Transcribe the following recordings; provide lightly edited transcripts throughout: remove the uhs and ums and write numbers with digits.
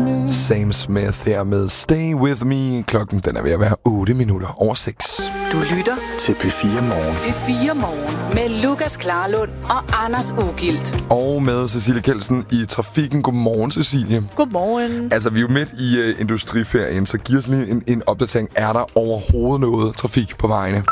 Sam Smith her med Stay With Me. Klokken den er ved at være 8:08 over 6. Du lytter til P4 Morgen. P4 Morgen med Lukas Klarlund og Anders Ugilt. Og med Cecilie Kjeldsen i trafikken. Godmorgen, Cecilie. Godmorgen. Altså, vi er jo midt i industriferien, så giv os lige en opdatering. Er der overhovedet noget trafik på vejene?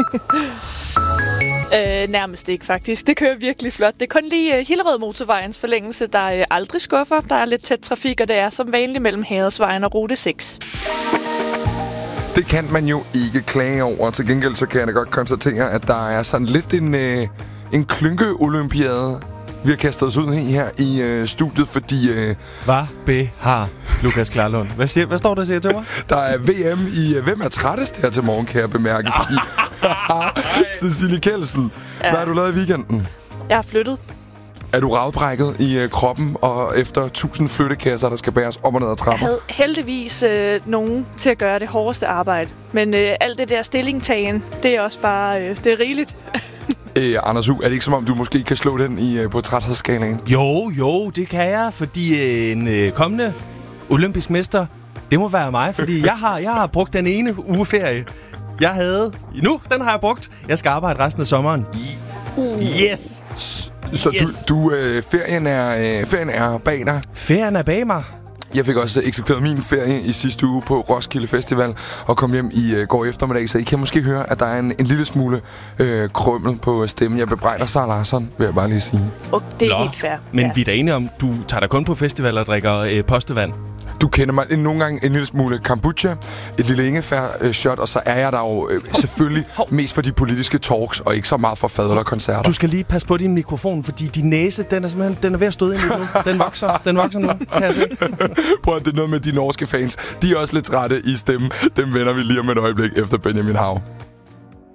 Nærmest ikke, faktisk. Det kører virkelig flot. Det er kun lige Hillerød Motorvejens forlængelse, der aldrig skuffer. Der er lidt tæt trafik, og det er som vanligt mellem Hadersvejen og Rute 6. Det kan man jo ikke klage over. Til gengæld så kan jeg da godt konstatere, at der er sådan lidt en klynke-olympiade, vi har kastet os ud her i studiet, fordi... Hvad har Lukas Klarlund? Hvad står der og siger til mig? Der er VM i hvem er trættest her til morgen, kan jeg bemærke. Fordi Cecilie Kjeldsen, hvad har du lavet i weekenden? Jeg har flyttet. Er du ravbrækket i kroppen, og efter 1000 flyttekasser, der skal bæres op og ned ad trapper? Jeg havde heldigvis nogen til at gøre det hårdeste arbejde. Men alt det der stillingtagen, det er også bare det er rigeligt. Anders U, er det ikke som om, du måske kan slå den på træthedsskalaen? Jo, det kan jeg, fordi en kommende olympisk mester, det må være mig, fordi jeg har brugt den ene uge ferie. Jeg havde... Nu, den har jeg brugt. Jeg skal arbejde resten af sommeren. Yes! Så yes. Ferien er bag dig? Ferien er bag mig. Jeg fik også eksekveret min ferie i sidste uge på Roskilde Festival og kom hjem i går eftermiddag, så I kan måske høre, at der er en lille smule krømmel på stemmen. Jeg bebrejder Sara Larsson, vil jeg bare lige sige. Og det er helt fair. Men vi er da enige om, du tager dig kun på festival og drikker postevand. Du kender mig nogle gange en lille smule kombucha, et lille ingefær-shot, og så er jeg der jo selvfølgelig mest for de politiske talks, og ikke så meget for fadøl og koncerter. Du skal lige passe på din mikrofon, fordi din næse, den er ved at støde ind i nu. Den vokser nu, kan jeg se. Prøv at det er noget med de norske fans. De er også lidt trætte i stemmen. Dem vender vi lige om et øjeblik efter Benjamin Hav.